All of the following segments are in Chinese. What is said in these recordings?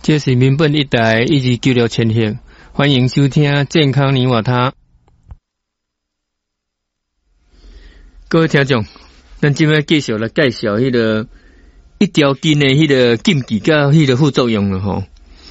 这是民本一台129千赫，欢迎收听健康你我他。各位听众，咱今摆继续来介绍迄个一条筋的迄个禁忌甲迄个副作用了吼。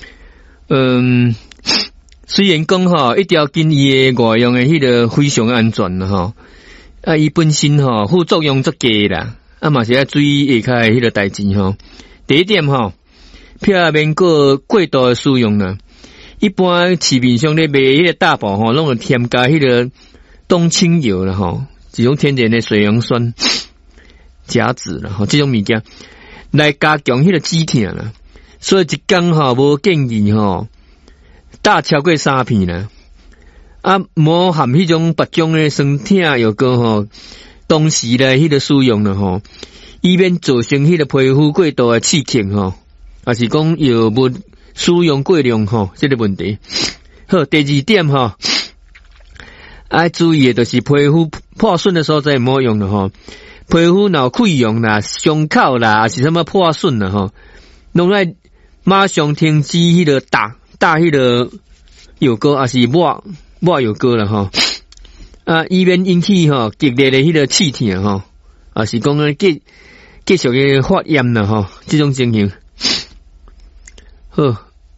虽然讲吼一条筋伊的外用的迄个非常安全了吼，伊本身吼副作用足低啦，嘛是要注意下骹的迄个代志吼。第一点吼，避免过度的使用啦。一般市面上咧卖迄个大包吼，拢有添加迄个冬青油啦吼。一种天然的水杨酸、甲酯啦，吼，这种物件来加强迄个止痛啦。所以一天吼无建议吼打超过3片啦。无含迄种别种的酸痛药膏吼，同时来迄个使用啦吼，以免造成迄个皮肤过度的刺激吼，也是讲药物使用过量吼，这个问题。好，第二点吼。要注意的就是皮肤破损的时候再唔好用了吼，皮肤若溃疡啦、伤口啦，还是什么破损啦吼，拢要马上停止迄个打迄个药膏，还是抹药膏啦吼，以免引起吼激烈的迄个刺痛吼，还是讲继续的发炎啦吼，这种情形。好，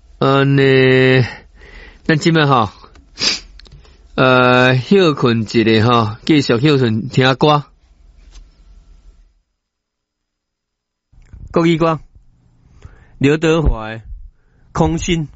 咱即摆吼。休困一下吼，继续休困听歌。国语歌，刘德华的《空心》。